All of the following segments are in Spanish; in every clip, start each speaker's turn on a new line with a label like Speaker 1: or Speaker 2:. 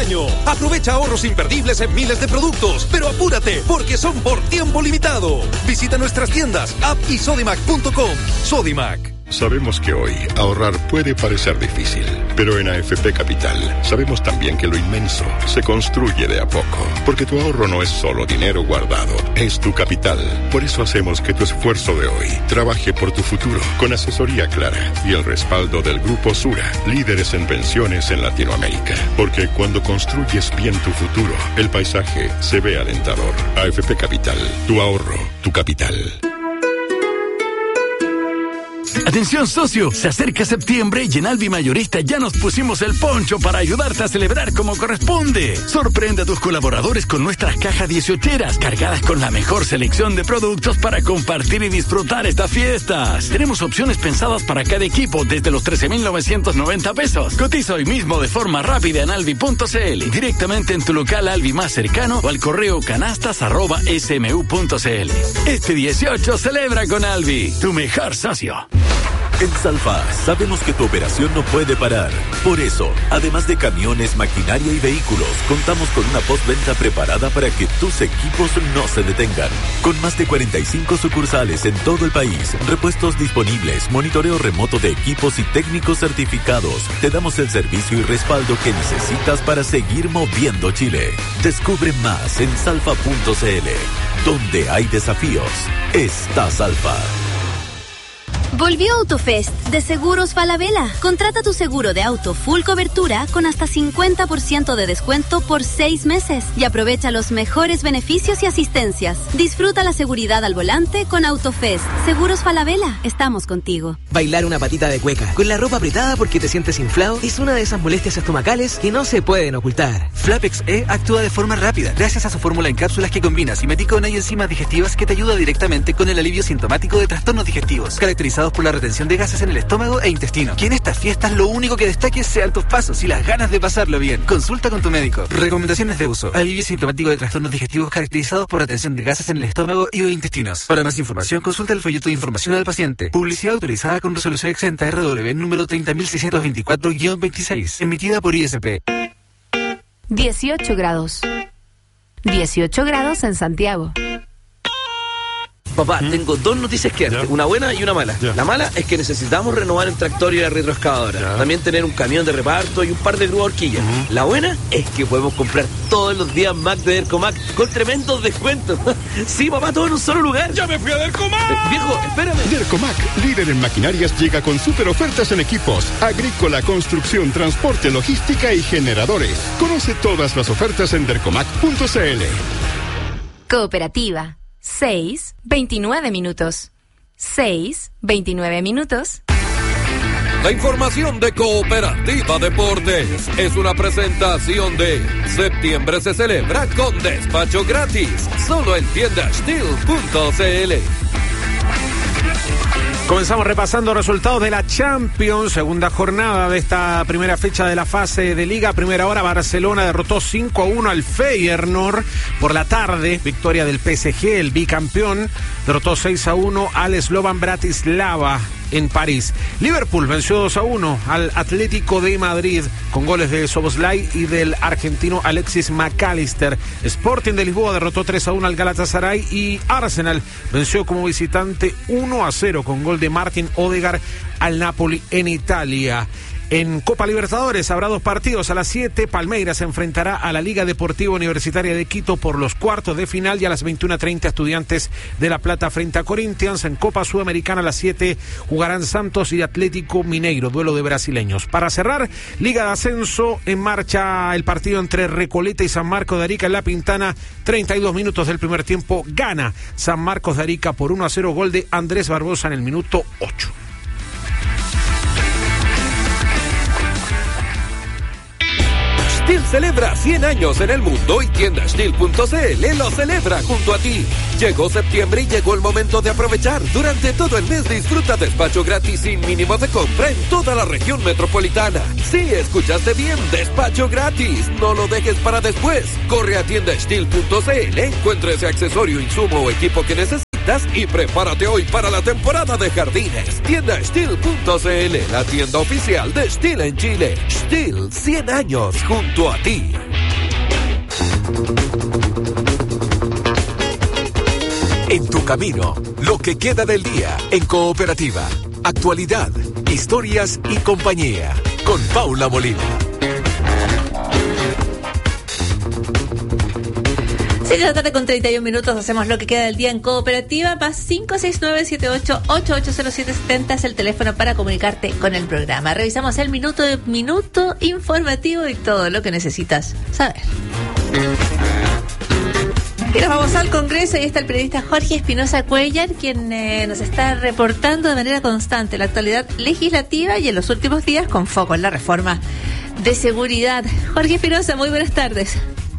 Speaker 1: año. Aprovecha ahorros imperdibles en miles de productos, pero apúrate, porque son por tiempo limitado. Visita nuestras tiendas, app y sodimac.com. Sodimac.
Speaker 2: Sabemos que hoy ahorrar puede parecer difícil, pero en AFP Capital sabemos también que lo inmenso se construye de a poco, porque tu ahorro no es solo dinero guardado, es tu capital. Por eso hacemos que tu esfuerzo de hoy trabaje por tu futuro, con asesoría clara y el respaldo del Grupo Sura, líderes en pensiones en Latinoamérica. Porque cuando construyes bien tu futuro, el paisaje se ve alentador. AFP Capital, tu ahorro, tu capital.
Speaker 3: Atención, socio, se acerca septiembre y en Alvi Mayorista ya nos pusimos el poncho para ayudarte a celebrar como corresponde. Sorprende a tus colaboradores con nuestras cajas 18eras cargadas con la mejor selección de productos para compartir y disfrutar estas fiestas. Tenemos opciones pensadas para cada equipo desde los 13,990 pesos. Cotiza hoy mismo de forma rápida en alvi.cl, directamente en tu local Alvi más cercano o al correo canastas@smu.cl. Este 18 celebra con Alvi, tu mejor socio.
Speaker 4: En Salfa sabemos que tu operación no puede parar. Por eso, además de camiones, maquinaria y vehículos, contamos con una postventa preparada para que tus equipos no se detengan. Con más de 45 sucursales en todo el país, repuestos disponibles, monitoreo remoto de equipos y técnicos certificados, te damos el servicio y respaldo que necesitas para seguir moviendo Chile. Descubre más en salfa.cl. Donde hay desafíos, está Salfa.
Speaker 5: Volvió Autofest de Seguros Falabella. Contrata tu seguro de auto full cobertura con hasta 50% de descuento por 6 meses y aprovecha los mejores beneficios y asistencias. Disfruta la seguridad al volante con Autofest. Seguros Falabella, estamos contigo.
Speaker 6: Bailar una patita de cueca con la ropa apretada porque te sientes inflado es una de esas molestias estomacales que no se pueden ocultar.
Speaker 7: Flapex E actúa de forma rápida gracias a su fórmula en cápsulas que combina simeticona y enzimas digestivas que te ayuda directamente con el alivio sintomático de trastornos digestivos, caracterizados por la retención de gases en el estómago e intestino. Que en estas fiestas lo único que destaque sean tus pasos y las ganas de pasarlo bien. Consulta con tu médico. Recomendaciones de uso. Alivio sintomático de trastornos digestivos caracterizados por retención de gases en el estómago y o intestinos. Para más información, consulta el folleto de información al paciente. Publicidad autorizada con resolución exenta RW número 30.624-26, emitida por ISP.
Speaker 8: 18 grados. 18 grados en Santiago.
Speaker 9: Papá, tengo dos noticias que darte, una buena y una mala. La mala es que necesitamos renovar el tractor y la retroexcavadora. También tener un camión de reparto y un par de grúas horquillas. La buena es que podemos comprar todos los días Mac de Dercomac con tremendos descuentos. Sí, papá, todo en un solo lugar.
Speaker 1: ¡Ya me fui a Dercomac!
Speaker 9: Viejo, espérame.
Speaker 2: Dercomac, líder en maquinarias, llega con super ofertas en equipos, agrícola, construcción, transporte, logística y generadores. Conoce todas las ofertas en dercomac.cl.
Speaker 8: Cooperativa. 6:29 minutos. 6:29 minutos.
Speaker 10: La información de Cooperativa Deportes es una presentación de septiembre se celebra con despacho gratis, solo en tiendasteel.cl.
Speaker 11: Comenzamos repasando resultados de la Champions, segunda jornada de esta primera fecha de la fase de Liga. Primera hora, Barcelona derrotó 5-1 al Feyenoord. Por la tarde, victoria del PSG, el bicampeón, derrotó 6-1 al Slovan Bratislava en París. Liverpool venció 2-1 al Atlético de Madrid con goles de Szoboszlai y del argentino Alexis McAllister. Sporting de Lisboa derrotó 3-1 al Galatasaray y Arsenal venció como visitante 1-0 con gol de Martin Odegaard al Napoli en Italia. En Copa Libertadores habrá 2 partidos. A las 7, Palmeiras se enfrentará a la Liga Deportiva Universitaria de Quito por los cuartos de final, y a las 21:30 Estudiantes de La Plata frente a Corinthians. En Copa Sudamericana a las 7 jugarán Santos y Atlético Mineiro, duelo de brasileños. Para cerrar, Liga de Ascenso, en marcha el partido entre Recoleta y San Marcos de Arica en La Pintana. 32 minutos del primer tiempo, gana San Marcos de Arica por 1-0, gol de Andrés Barbosa en el minuto 8.
Speaker 10: Steel celebra 100 años en el mundo y tiendasteel.cl lo celebra junto a ti. Llegó septiembre y llegó el momento de aprovechar. Durante todo el mes disfruta despacho gratis sin mínimo de compra en toda la región metropolitana. Sí, escuchaste bien, despacho gratis. No lo dejes para después. Corre a tiendasteel.cl, encuentra ese accesorio, insumo o equipo que necesitas y prepárate hoy para la temporada de jardines. Tiendasteel.cl, la tienda oficial de Steel en Chile. Steel, 100 años junto a ti.
Speaker 12: En tu camino, lo que queda del día en Cooperativa. Actualidad, historias y compañía. Con Paula Molina.
Speaker 13: 6 de la tarde con 31 minutos, hacemos lo que queda del día en Cooperativa. Más 569-78-880770 es el teléfono para comunicarte con el programa. Revisamos el minuto informativo y todo lo que necesitas saber. Y nos vamos al Congreso y está el periodista Jorge Espinosa Cuellar, quien nos está reportando de manera constante la actualidad legislativa y en los últimos días con foco en la reforma de seguridad. Jorge Espinosa, muy buenas tardes.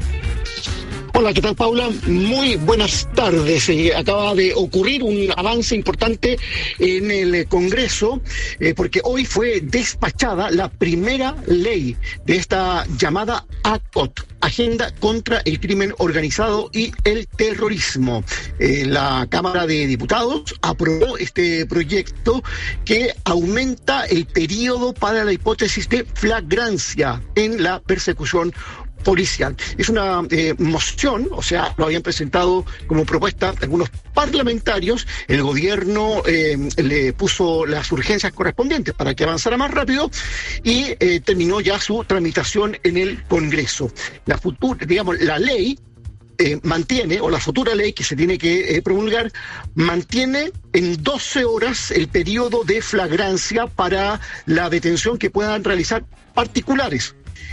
Speaker 14: Hola, ¿qué tal, Paula? Muy buenas tardes. Acaba de ocurrir un avance importante en el Congreso, porque hoy fue despachada la primera ley de esta llamada ACOT, Agenda contra el Crimen Organizado y el Terrorismo. La Cámara de Diputados aprobó este proyecto que aumenta el periodo para la hipótesis de flagrancia en la persecución policial. Es una moción, o sea, lo habían presentado como propuesta algunos parlamentarios. El gobierno le puso las urgencias correspondientes para que avanzara más rápido y terminó ya su tramitación en el Congreso. La ley mantiene, o la futura ley que se tiene que promulgar, mantiene en 12 horas el periodo de flagrancia para la detención que puedan realizar particulares.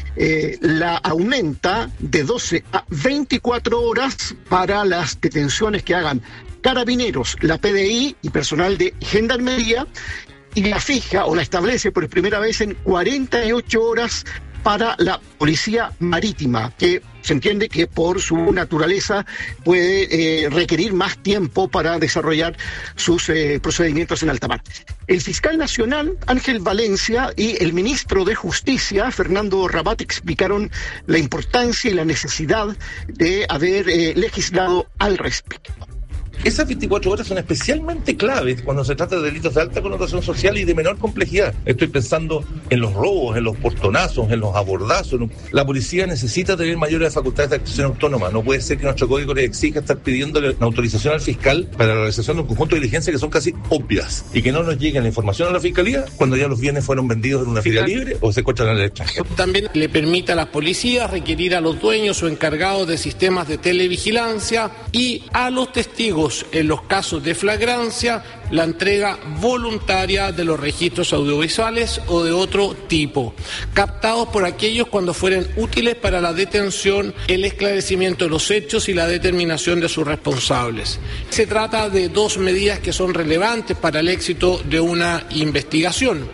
Speaker 14: La aumenta de 12 a 24 horas para las detenciones que hagan carabineros, la PDI y personal de gendarmería, y la fija o la establece por primera vez en 48 horas para la policía marítima, que se entiende que por su naturaleza puede requerir más tiempo para desarrollar sus procedimientos en alta mar. El fiscal nacional, Ángel Valencia, y el ministro de Justicia, Fernando Rabat, explicaron la importancia y la necesidad de haber legislado al respecto.
Speaker 15: Esas 24 horas son especialmente claves cuando se trata de delitos de alta connotación social y de menor complejidad. Estoy pensando en los robos, en los portonazos, en los abordazos. La policía necesita tener mayores facultades de actuación autónoma. No puede ser que nuestro código le exija estar pidiéndole una autorización al fiscal para la realización de un conjunto de diligencias que son casi obvias y que no nos llegue la información a la fiscalía cuando ya los bienes fueron vendidos en una feria libre o se encuentran en el extranjero.
Speaker 16: También le permite a las policías requerir a los dueños o encargados de sistemas de televigilancia y a los testigos en los casos de flagrancia la entrega voluntaria de los registros audiovisuales o de otro tipo, captados por aquellos cuando fueren útiles para la detención, el esclarecimiento de los hechos y la determinación de sus responsables. Se trata de dos medidas que son relevantes para el éxito de una investigación.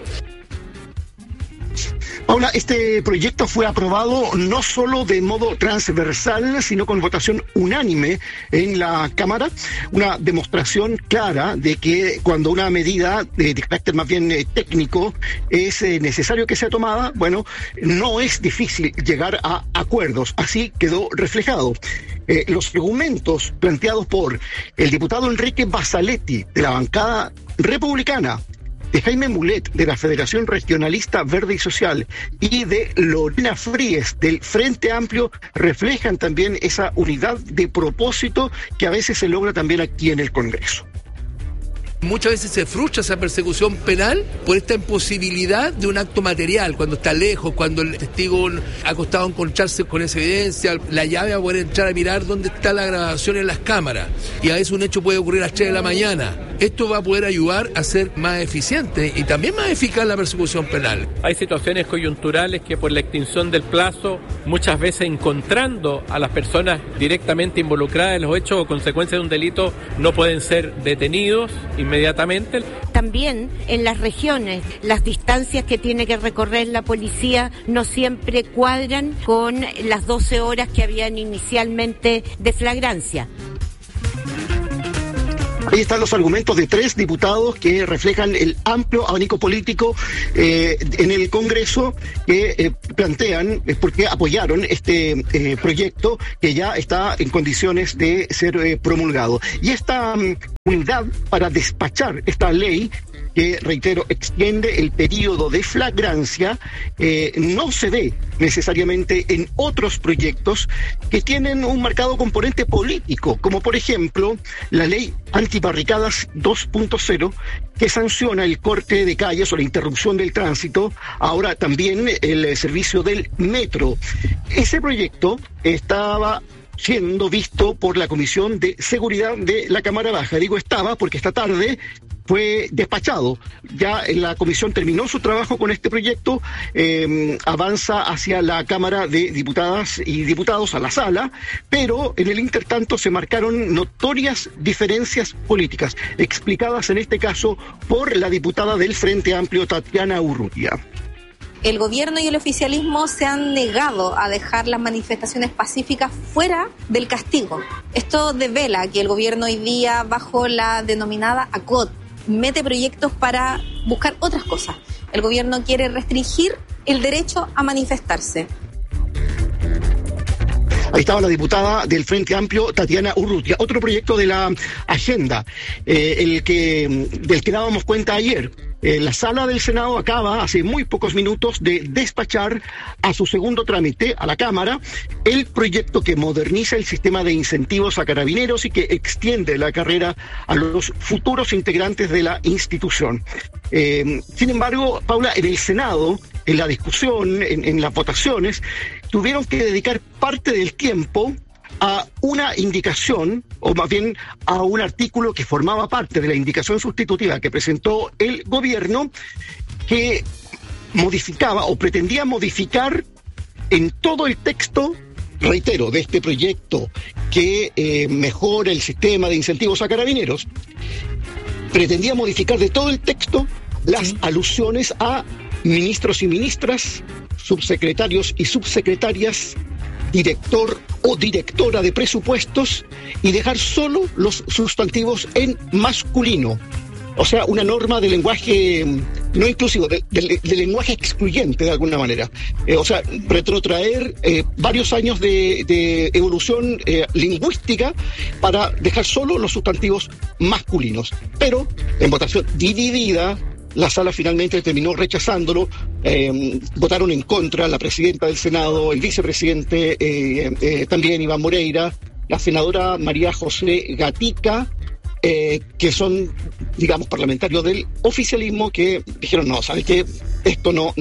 Speaker 14: Paula, este proyecto fue aprobado no solo de modo transversal, sino con votación unánime en la Cámara, una demostración clara de que cuando una medida de carácter más bien técnico es necesario que sea tomada, bueno, no es difícil llegar a acuerdos. Así quedó reflejado. Los argumentos planteados por el diputado Enrique Basaletti de la bancada republicana, de Jaime Mulet, de la Federación Regionalista Verde y Social, y de Lorena Fríes, del Frente Amplio, reflejan también esa unidad de propósito que a veces se logra también aquí en el Congreso.
Speaker 17: Muchas veces se frustra esa persecución penal por esta imposibilidad de un acto material, cuando está lejos, cuando el testigo ha costado encontrarse con esa evidencia, la llave a poder entrar a mirar dónde está la grabación en las cámaras. Y a veces un hecho puede ocurrir a las 3 de la mañana. Esto va a poder ayudar a ser más eficiente y también más eficaz la persecución penal.
Speaker 18: Hay situaciones coyunturales que por la extinción del plazo, muchas veces encontrando a las personas directamente involucradas en los hechos o consecuencias de un delito, no pueden ser detenidos inmediatamente.
Speaker 19: También en las regiones, las distancias que tiene que recorrer la policía no siempre cuadran con las 12 horas que habían inicialmente de flagrancia.
Speaker 14: Ahí están los argumentos de 3 diputados que reflejan el amplio abanico político en el Congreso, que plantean por qué apoyaron este proyecto que ya está en condiciones de ser promulgado. Y esta unidad para despachar esta ley que, reitero, extiende el periodo de flagrancia, no se ve necesariamente en otros proyectos que tienen un marcado componente político, como por ejemplo la ley antibarricadas 2.0, que sanciona el corte de calles o la interrupción del tránsito, ahora también el servicio del metro. Ese proyecto estaba siendo visto por la Comisión de Seguridad de la Cámara Baja. Digo estaba porque esta tarde fue despachado. Ya la comisión terminó su trabajo con este proyecto, avanza hacia la Cámara de Diputadas y Diputados, a la sala, pero en el intertanto se marcaron notorias diferencias políticas, explicadas en este caso por la diputada del Frente Amplio, Tatiana Urrutia.
Speaker 20: El gobierno y el oficialismo se han negado a dejar las manifestaciones pacíficas fuera del castigo. Esto devela que el gobierno hoy día, bajo la denominada ACOT, mete proyectos para buscar otras cosas. El gobierno quiere restringir el derecho a manifestarse.
Speaker 14: Ahí estaba la diputada del Frente Amplio, Tatiana Urrutia. Otro proyecto de la agenda, del que dábamos cuenta ayer. La sala del Senado acaba hace muy pocos minutos de despachar a su segundo trámite a la Cámara el proyecto que moderniza el sistema de incentivos a carabineros y que extiende la carrera a los futuros integrantes de la institución. Sin embargo, Paula, en el Senado, en la discusión, en las votaciones, tuvieron que dedicar parte del tiempo a una indicación, o más bien a un artículo que formaba parte de la indicación sustitutiva que presentó el gobierno, que modificaba o pretendía modificar en todo el texto, reitero, de este proyecto que mejora el sistema de incentivos a carabineros. Pretendía modificar de todo el texto las alusiones a ministros y ministras, subsecretarios y subsecretarias, director o directora de presupuestos, y dejar solo los sustantivos en masculino. O sea, una norma de lenguaje no inclusivo, de lenguaje excluyente de alguna manera. O sea, retrotraer varios años de evolución lingüística para dejar solo los sustantivos masculinos. Pero en votación dividida, la sala finalmente terminó rechazándolo. Votaron en contra la presidenta del Senado, el vicepresidente, también Iván Moreira, la senadora María José Gatica, que son, digamos, parlamentarios del oficialismo, que dijeron, no, ¿sabes qué? Esto no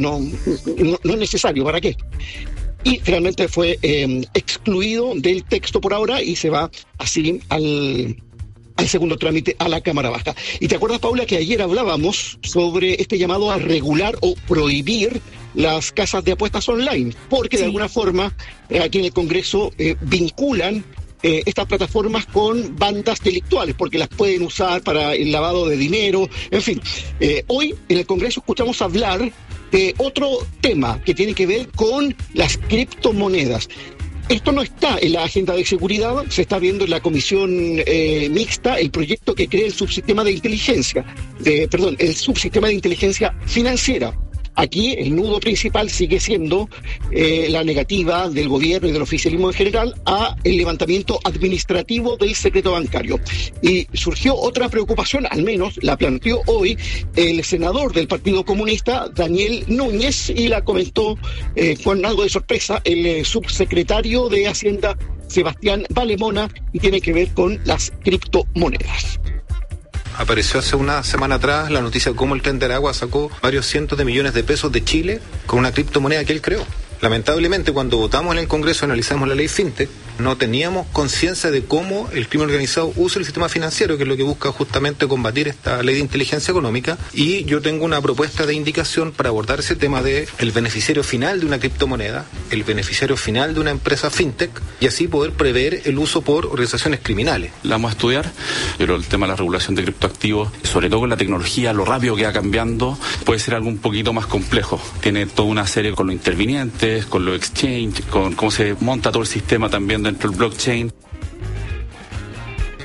Speaker 14: es necesario, ¿para qué? Y finalmente fue excluido del texto por ahora y se va así al segundo trámite a la Cámara Baja. Y te acuerdas, Paula, que ayer hablábamos sobre este llamado a regular o prohibir las casas de apuestas online, porque de alguna forma aquí en el Congreso vinculan estas plataformas con bandas delictuales, porque las pueden usar para el lavado de dinero, en fin. Hoy en el Congreso escuchamos hablar de otro tema que tiene que ver con las criptomonedas. Esto no está en la agenda de seguridad, se está viendo en la comisión mixta el proyecto que crea el subsistema de inteligencia, el subsistema de inteligencia financiera. Aquí el nudo principal sigue siendo la negativa del gobierno y del oficialismo en general a el levantamiento administrativo del secreto bancario. Y surgió otra preocupación, al menos la planteó hoy el senador del Partido Comunista, Daniel Núñez, y la comentó con algo de sorpresa el subsecretario de Hacienda, Sebastián Valemona, y tiene que ver con las criptomonedas.
Speaker 21: Apareció hace una semana atrás la noticia de cómo el Tren de Aragua sacó varios cientos de millones de pesos de Chile con una criptomoneda que él creó. Lamentablemente, cuando votamos en el Congreso, analizamos la ley FinTech, no teníamos conciencia de cómo el crimen organizado usa el sistema financiero, que es lo que busca justamente combatir esta ley de inteligencia económica. Y yo tengo una propuesta de indicación para abordar ese tema de el beneficiario final de una criptomoneda, el beneficiario final de una empresa FinTech, y así poder prever el uso por organizaciones criminales.
Speaker 22: La vamos a estudiar, pero el tema de la regulación de criptoactivos, sobre todo con la tecnología, lo rápido que va cambiando, puede ser algo un poquito más complejo. Tiene toda una serie con los intervinientes, con los exchange, con cómo se monta todo el sistema también dentro del blockchain.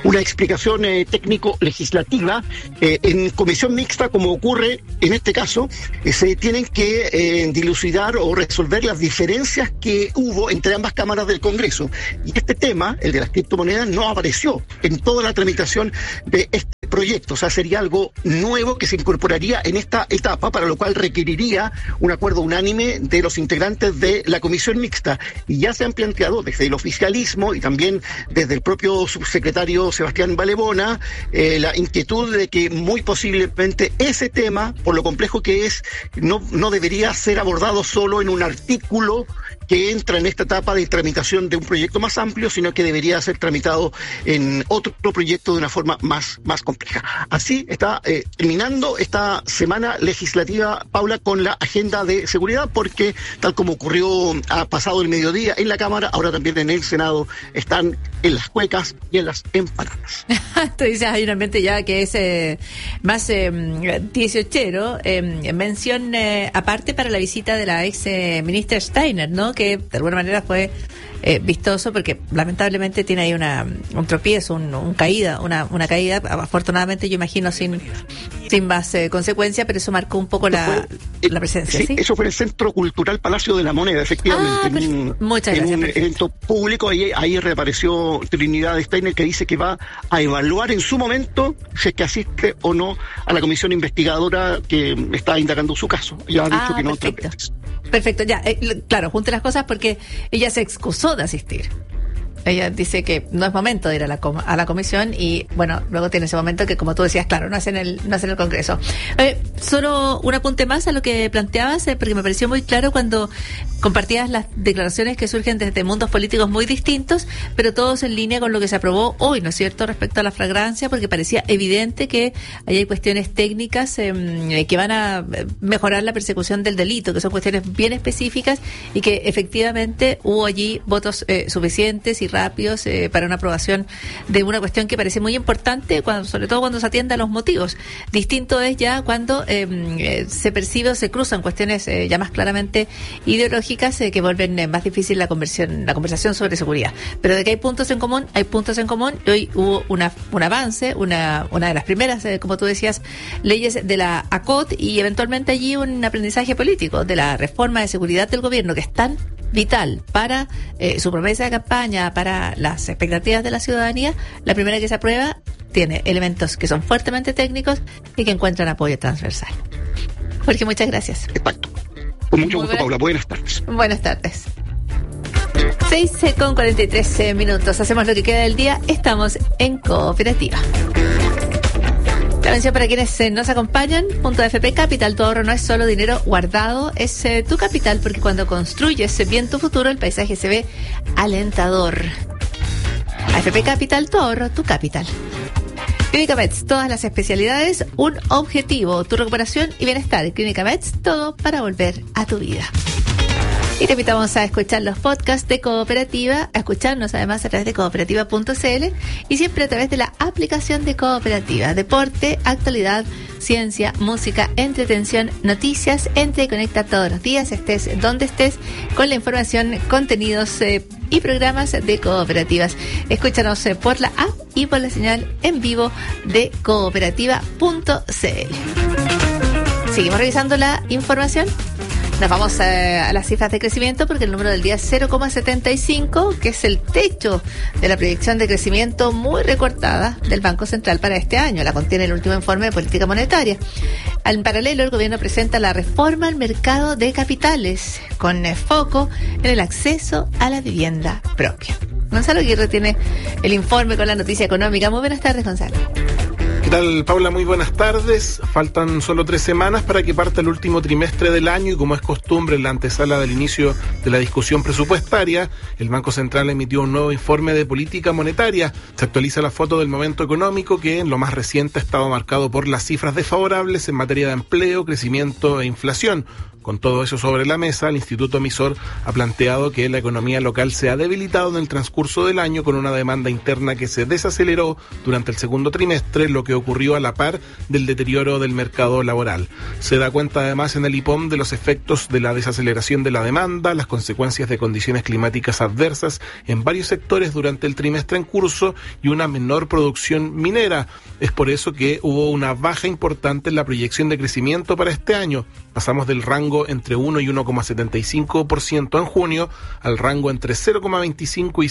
Speaker 14: una explicación técnico-legislativa. En comisión mixta, como ocurre en este caso, se tienen que dilucidar o resolver las diferencias que hubo entre ambas cámaras del Congreso. Y este tema, el de las criptomonedas, no apareció en toda la tramitación de este proyecto. O sea, sería algo nuevo que se incorporaría en esta etapa, para lo cual requeriría un acuerdo unánime de los integrantes de la comisión mixta. Y ya se han planteado desde el oficialismo y también desde el propio subsecretario Sebastián Valebona la inquietud de que muy posiblemente ese tema, por lo complejo que es, no debería ser abordado solo en un artículo que entra en esta etapa de tramitación de un proyecto más amplio, sino que debería ser tramitado en otro proyecto de una forma más compleja. Así está terminando esta semana legislativa, Paula, con la agenda de seguridad, porque tal como ocurrió ha pasado el mediodía en la Cámara, ahora también en el Senado están en las cuecas y en las empanadas.
Speaker 13: Tú dices, hay un ambiente ya que es más 18ero. Mención aparte para la visita de la ex ministra Steiner, ¿no? Que de alguna manera fue vistoso, porque lamentablemente tiene ahí un tropiezo, una caída. Afortunadamente, yo imagino sin más consecuencias, pero eso marcó un poco la presencia.
Speaker 14: Sí, eso fue en el Centro Cultural Palacio de la Moneda, efectivamente.
Speaker 13: Muchas gracias.
Speaker 14: En un evento público, ahí reapareció Trinidad Steiner, que dice que va a evaluar en su momento si es que asiste o no a la comisión investigadora que está indagando su caso. Ya ha dicho que no.
Speaker 13: Perfecto, ya, claro, junte las cosas, porque ella se excusó de asistir. Ella dice que no es momento de ir a la comisión, y bueno, luego tiene ese momento que, como tú decías, claro, no es en el Congreso. Solo un apunte más a lo que planteabas, porque me pareció muy claro cuando compartías las declaraciones que surgen desde mundos políticos muy distintos, pero todos en línea con lo que se aprobó hoy, ¿no es cierto?, respecto a la flagrancia, porque parecía evidente que ahí hay cuestiones técnicas que van a mejorar la persecución del delito, que son cuestiones bien específicas, y que efectivamente hubo allí votos suficientes y rápidos para una aprobación de una cuestión que parece muy importante, sobre todo cuando se atiende a los motivos. Distinto es ya cuando se percibe o se cruzan cuestiones ya más claramente ideológicas que vuelven más difícil la conversación sobre seguridad. Pero de que hay puntos en común, y hoy hubo un avance, una de las primeras, como tú decías, leyes de la ACOT, y eventualmente allí un aprendizaje político de la reforma de seguridad del gobierno, que es tan vital para su promesa de campaña, para las expectativas de la ciudadanía. La primera que se aprueba tiene elementos que son fuertemente técnicos y que encuentran apoyo transversal. Jorge, muchas gracias.
Speaker 14: Exacto. Con mucho gusto, Paula. Buenas tardes.
Speaker 13: Buenas tardes. 6:43 minutos. Hacemos lo que queda del día. Estamos en Cooperativa. La mención para quienes nos acompañan: Punto AFP Capital. Tu ahorro no es solo dinero guardado, es tu capital, porque cuando construyes bien tu futuro, el paisaje se ve alentador. AFP Capital, tu ahorro, tu capital. Clínica Mets, todas las especialidades, un objetivo, tu recuperación y bienestar. Clínica Mets, todo para volver a tu vida. Y te invitamos a escuchar los podcasts de Cooperativa, a escucharnos además a través de cooperativa.cl y siempre a través de la aplicación de Cooperativa. Deporte, actualidad, ciencia, música, entretención, noticias. Entra y conecta todos los días, estés donde estés, con la información, contenidos y programas de Cooperativas. Escúchanos por la app y por la señal en vivo de cooperativa.cl. Seguimos revisando la información. Nos vamos a las cifras de crecimiento, porque el número del día es 0,75, que es el techo de la proyección de crecimiento muy recortada del Banco Central para este año. La contiene el último informe de política monetaria. En paralelo, el gobierno presenta la reforma al mercado de capitales, con foco en el acceso a la vivienda propia. Gonzalo Aguirre tiene el informe con la noticia económica. Muy buenas tardes, Gonzalo.
Speaker 11: ¿Qué tal, Paula? Muy buenas tardes. Faltan solo 3 semanas para que parta el último trimestre del año, y como es costumbre en la antesala del inicio de la discusión presupuestaria, el Banco Central emitió un nuevo informe de política monetaria. Se actualiza la foto del momento económico, que en lo más reciente ha estado marcado por las cifras desfavorables en materia de empleo, crecimiento e inflación. Con todo eso sobre la mesa, el Instituto Emisor ha planteado que la economía local se ha debilitado en el transcurso del año con una demanda interna que se desaceleró durante el segundo trimestre, lo que ocurrió a la par del deterioro del mercado laboral. Se da cuenta además en el IPOM de los efectos de la desaceleración de la demanda, las consecuencias de condiciones climáticas adversas en varios sectores durante el trimestre en curso y una menor producción minera. Es por eso que hubo una baja importante en la proyección de crecimiento para este año. Pasamos del rango entre 1 y 1,75% en junio al rango entre 0,25 y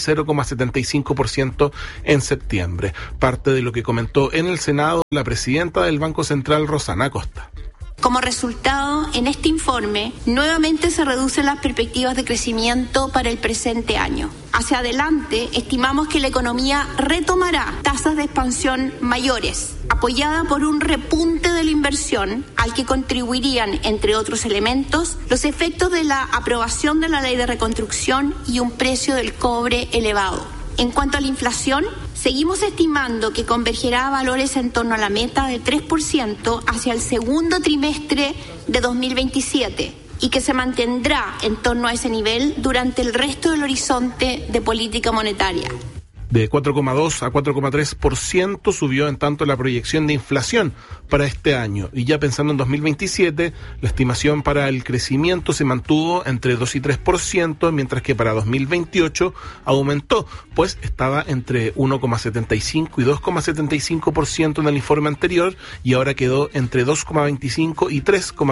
Speaker 11: 0,75% en septiembre. Parte de lo que comentó en el Senado la presidenta del Banco Central, Rosana Costa.
Speaker 3: Como resultado, en este informe, nuevamente se reducen las perspectivas de crecimiento para el presente año. Hacia adelante, estimamos que la economía retomará tasas de expansión mayores, apoyada por un repunte de la inversión, al que contribuirían, entre otros elementos, los efectos de la aprobación de la Ley de Reconstrucción y un precio del cobre elevado. En cuanto a la inflación, seguimos estimando que convergerá a valores en torno a la meta del 3% hacia el segundo trimestre de 2027 y que se mantendrá en torno a ese nivel durante el resto del horizonte de política monetaria.
Speaker 11: De 4,2 a 4,3% subió en tanto la proyección de inflación para este año. Y ya pensando en 2027, la estimación para el crecimiento se mantuvo entre 2 y 3%, mientras que para 2028 aumentó, pues estaba entre 1,75 y 2,75% en el informe anterior y ahora quedó entre 2,25 y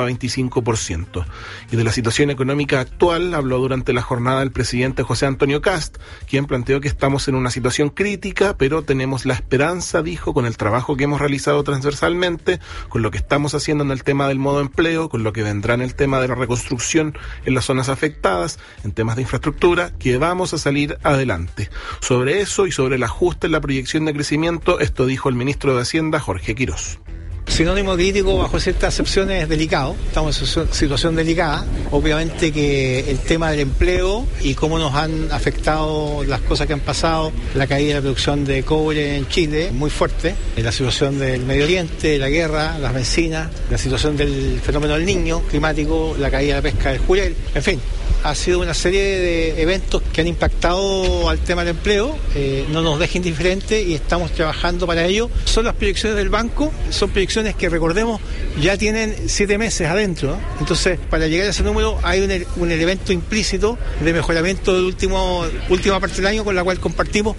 Speaker 11: 3,25%. Y de la situación económica actual habló durante la jornada el presidente José Antonio Kast, quien planteó que estamos en una situación crítica, pero tenemos la esperanza, dijo, con el trabajo que hemos realizado transversalmente, con lo que estamos haciendo en el tema del modo empleo, con lo que vendrá en el tema de la reconstrucción en las zonas afectadas, en temas de infraestructura, que vamos a salir adelante. Sobre eso y sobre el ajuste en la proyección de crecimiento, esto dijo el ministro de Hacienda, Jorge Quirós.
Speaker 4: Sinónimo crítico bajo ciertas excepciones es delicado, estamos en una situación delicada, obviamente que el tema del empleo y cómo nos han afectado las cosas que han pasado, la caída de la producción de cobre en Chile, muy fuerte, la situación del Medio Oriente, la guerra, las bencinas, la situación del fenómeno del Niño climático, la caída de la pesca del jurel, en fin. Ha sido una serie de eventos que han impactado al tema del empleo, no nos deja indiferentes y estamos trabajando para ello. Son las proyecciones del banco, son proyecciones que, recordemos, ya tienen 7 meses adentro, ¿no? Entonces, para llegar a ese número hay un elemento implícito de mejoramiento de última parte del año con la cual compartimos.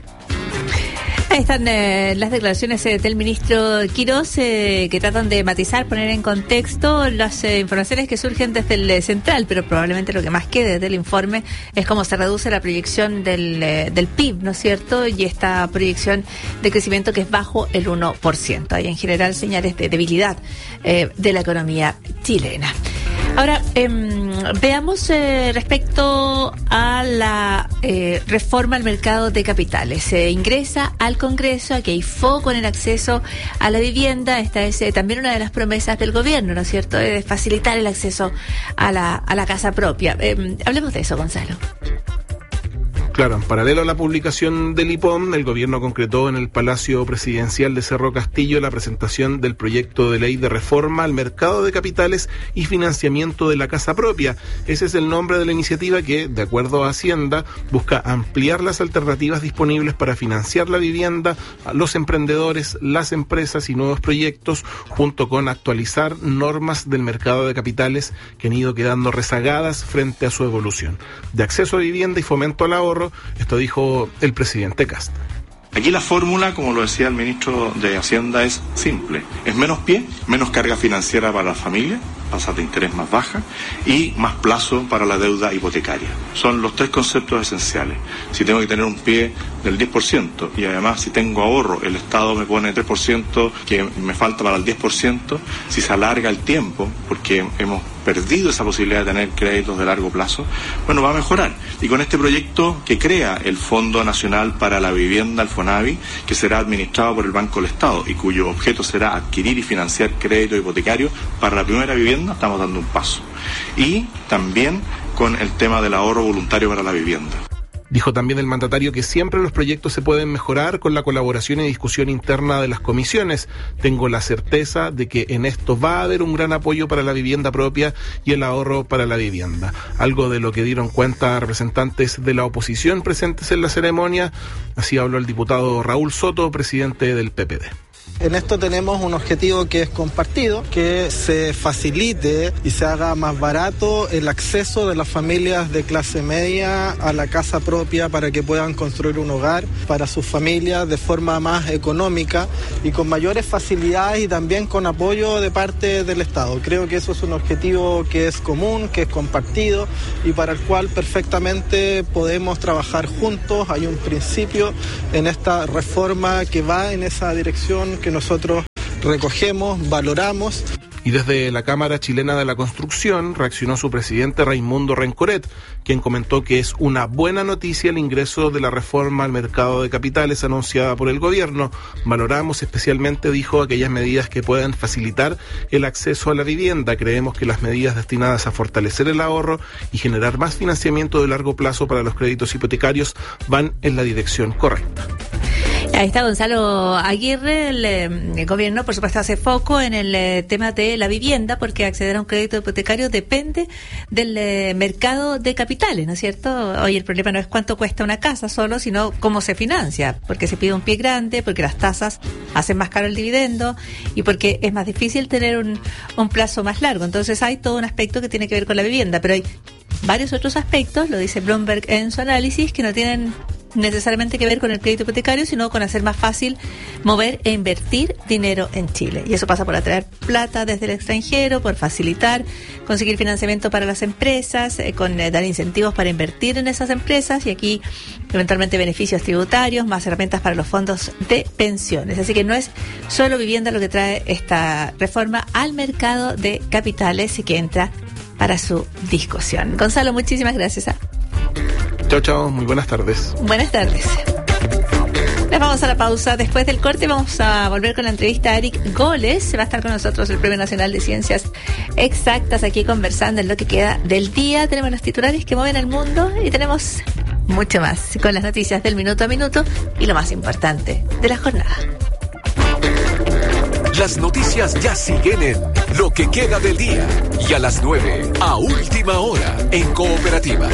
Speaker 13: Ahí están las declaraciones del ministro Quirós que tratan de matizar, poner en contexto las informaciones que surgen desde el central, pero probablemente lo que más quede del informe es cómo se reduce la proyección del PIB, ¿no es cierto? Y esta proyección de crecimiento que es bajo el 1%. Hay en general señales de debilidad de la economía chilena. Ahora, veamos respecto a la reforma al mercado de capitales. Se ingresa al Congreso, aquí hay foco en el acceso a la vivienda. Esta es también una de las promesas del gobierno, ¿no es cierto?, de facilitar el acceso a la casa propia. Hablemos de eso, Gonzalo.
Speaker 11: Claro, en paralelo a la publicación del IPOM, el gobierno concretó en el Palacio Presidencial de Cerro Castillo la presentación del proyecto de ley de reforma al mercado de capitales y financiamiento de la casa propia. Ese es el nombre de la iniciativa que, de acuerdo a Hacienda, busca ampliar las alternativas disponibles para financiar la vivienda a los emprendedores, las empresas y nuevos proyectos, junto con actualizar normas del mercado de capitales que han ido quedando rezagadas frente a su evolución. De acceso a vivienda y fomento al ahorro, esto dijo el presidente Kast.
Speaker 23: Aquí la fórmula, como lo decía el ministro de Hacienda, es simple. Es menos pie, menos carga financiera para la familia, tasas de interés más bajas y más plazo para la deuda hipotecaria. Son los 3 conceptos esenciales. Si tengo que tener un pie del 10% y además si tengo ahorro, el Estado me pone 3% que me falta para el 10%, si se alarga el tiempo, porque hemos perdido esa posibilidad de tener créditos de largo plazo, bueno, va a mejorar. Y con este proyecto que crea el Fondo Nacional para la Vivienda, el FONAVI, que será administrado por el Banco del Estado y cuyo objeto será adquirir y financiar crédito hipotecario para la primera vivienda, estamos dando un paso. Y también con el tema del ahorro voluntario para la vivienda.
Speaker 5: Dijo también el mandatario que siempre los proyectos se pueden mejorar con la colaboración y discusión interna de las comisiones. Tengo la certeza de que en esto va a haber un gran apoyo para la vivienda propia y el ahorro para la vivienda. Algo de lo que dieron cuenta representantes de la oposición presentes en la ceremonia. Así habló el diputado Raúl Soto, presidente del PPD.
Speaker 6: En esto tenemos un objetivo que es compartido, que se facilite y se haga más barato el acceso de las familias de clase media a la casa propia para que puedan construir un hogar para sus familias de forma más económica y con mayores facilidades y también con apoyo de parte del Estado. Creo que eso es un objetivo que es común, que es compartido y para el cual perfectamente podemos trabajar juntos. Hay un principio en esta reforma que va en esa dirección que nosotros recogemos, valoramos.
Speaker 5: Y desde la Cámara Chilena de la Construcción reaccionó su presidente Raimundo Rencoret, quien comentó que es una buena noticia el ingreso de la reforma al mercado de capitales anunciada por el gobierno. Valoramos especialmente, dijo, aquellas medidas que puedan facilitar el acceso a la vivienda. Creemos que las medidas destinadas a fortalecer el ahorro y generar más financiamiento de largo plazo para los créditos hipotecarios van en la dirección correcta.
Speaker 13: Ahí está Gonzalo Aguirre. El gobierno, por supuesto, hace foco en el tema de la vivienda, porque acceder a un crédito hipotecario depende del mercado de capitales, ¿no es cierto? Hoy el problema no es cuánto cuesta una casa solo, sino cómo se financia, porque se pide un pie grande, porque las tasas hacen más caro el dividendo y porque es más difícil tener un plazo más largo. Entonces hay todo un aspecto que tiene que ver con la vivienda, pero hay varios otros aspectos, lo dice Bloomberg en su análisis, que no tienen necesariamente que ver con el crédito hipotecario, sino con hacer más fácil mover e invertir dinero en Chile. Y eso pasa por atraer plata desde el extranjero, por facilitar, conseguir financiamiento para las empresas, con dar incentivos para invertir en esas empresas y aquí eventualmente beneficios tributarios, más herramientas para los fondos de pensiones. Así que no es solo vivienda lo que trae esta reforma al mercado de capitales y que entra para su discusión. Gonzalo, muchísimas gracias.
Speaker 5: Chao, chao, muy buenas tardes.
Speaker 13: Buenas tardes. Les vamos a la pausa. Después del corte vamos a volver con la entrevista a Eric Goles. Va a estar con nosotros el Premio Nacional de Ciencias Exactas aquí conversando en lo que queda del día. Tenemos los titulares que mueven el mundo y tenemos mucho más con las noticias del minuto a minuto y lo más importante de la jornada.
Speaker 12: Las noticias ya siguen en Lo que queda del día y a las 9 a última hora en Cooperativa.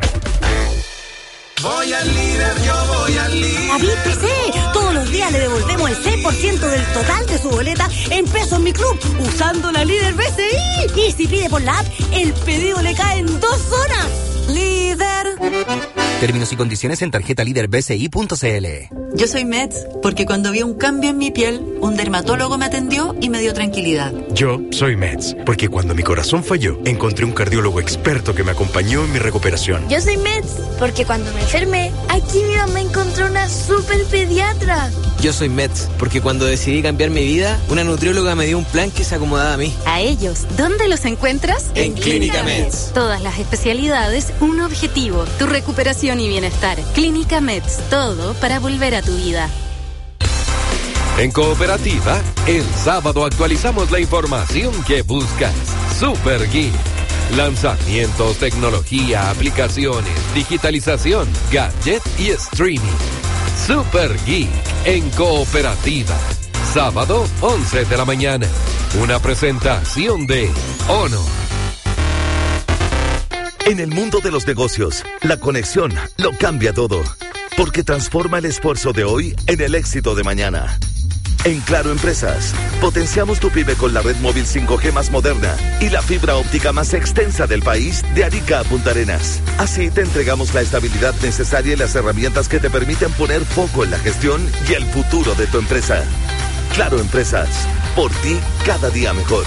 Speaker 7: Voy al líder, yo voy al líder.
Speaker 24: David PC, todos los días le devolvemos el 6% del total de su boleta en pesos Mi Club, usando la líder BCI. Y si pide por la app, el pedido le cae en 2 horas. Líder.
Speaker 25: Términos y condiciones en tarjetalíderbci.cl.
Speaker 26: Yo soy Mets porque cuando vi un cambio en mi piel, un dermatólogo me atendió y me dio tranquilidad.
Speaker 27: Yo soy Mets porque cuando mi corazón falló, encontré un cardiólogo experto que me acompañó en mi recuperación.
Speaker 28: Yo soy Mets porque cuando me enfermé, aquí mi mamá encontró una super pediatra.
Speaker 29: Yo soy Mets porque cuando decidí cambiar mi vida, una nutrióloga me dio un plan que se acomodaba a mí.
Speaker 8: A ellos, ¿dónde los encuentras?
Speaker 29: En Clínica Mets.
Speaker 8: Todas las especialidades, un objetivo, tu recuperación y bienestar. Clínica Mets, todo para volver a tu vida.
Speaker 10: En Cooperativa, el sábado actualizamos la información que buscas. Super Geek. Lanzamientos, tecnología, aplicaciones, digitalización, gadget y streaming. Super Geek en Cooperativa. Sábado, 11 de la mañana. Una presentación de Honor.
Speaker 30: En el mundo de los negocios, la conexión lo cambia todo, porque transforma el esfuerzo de hoy en el éxito de mañana. En Claro Empresas, potenciamos tu pyme con la red móvil 5G más moderna y la fibra óptica más extensa del país, de Arica a Punta Arenas. Así te entregamos la estabilidad necesaria y las herramientas que te permiten poner foco en la gestión y el futuro de tu empresa. Claro Empresas, por ti cada día mejor.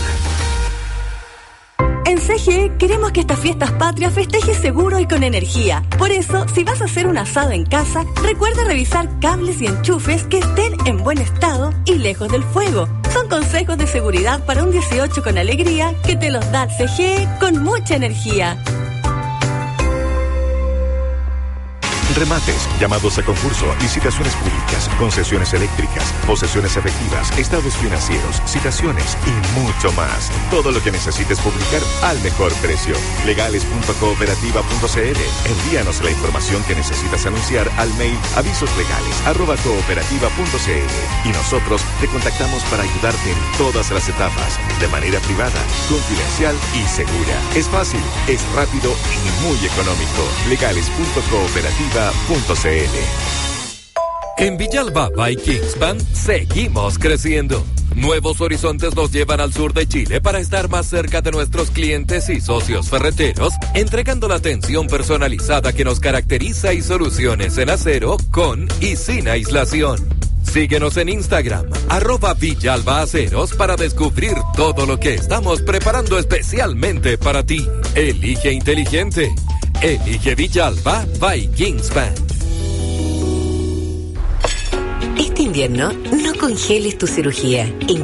Speaker 24: En CGE queremos que estas fiestas patrias festejes seguro y con energía. Por eso, si vas a hacer un asado en casa, recuerda revisar cables y enchufes que estén en buen estado y lejos del fuego. Son consejos de seguridad para un 18 con alegría que te los da CGE con mucha energía.
Speaker 27: Remates, llamados a concurso, licitaciones públicas, concesiones eléctricas, posesiones efectivas, estados financieros, citaciones y mucho más. Todo lo que necesites publicar al mejor precio. Legales.cooperativa.cl. Envíanos la información que necesitas anunciar al mail avisoslegales@cooperativa.cl y nosotros te contactamos para ayudarte en todas las etapas, de manera privada, confidencial y segura. Es fácil, es rápido y muy económico. Legales.cooperativa.cl.
Speaker 10: En Villalba by Kingspan seguimos creciendo. Nuevos horizontes nos llevan al sur de Chile para estar más cerca de nuestros clientes y socios ferreteros, entregando la atención personalizada que nos caracteriza y soluciones en acero con y sin aislación. Síguenos en Instagram, @VillalbaAceros, para descubrir todo lo que estamos preparando especialmente para ti. Elige inteligente. Elige Villalba by Kingspan.
Speaker 1: Este invierno, no congeles tu cirugía.